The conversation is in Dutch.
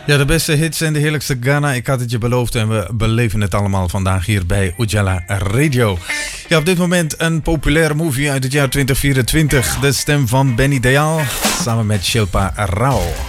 Ja, de beste hits en de heerlijkste Ghana. Ik had het je beloofd en we beleven het allemaal vandaag hier bij Ujala Radio. Ja, op dit moment een populaire movie uit het jaar 2024. De stem van Benny Dayal samen met Shilpa Rao.